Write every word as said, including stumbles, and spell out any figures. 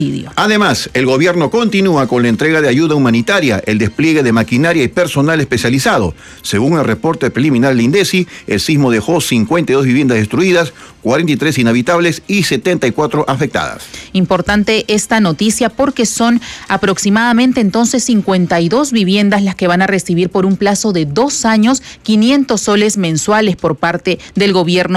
Además, el gobierno continúa con la entrega de ayuda humanitaria, el despliegue de maquinaria y personal especializado. Según el reporte preliminar del INDECI, el sismo dejó cincuenta y dos viviendas destruidas, cuarenta y tres inhabitables y setenta y cuatro afectadas. Importante esta noticia porque son aproximadamente entonces cincuenta y dos viviendas las que van a recibir por un plazo de dos años quinientos soles mensuales por parte del gobierno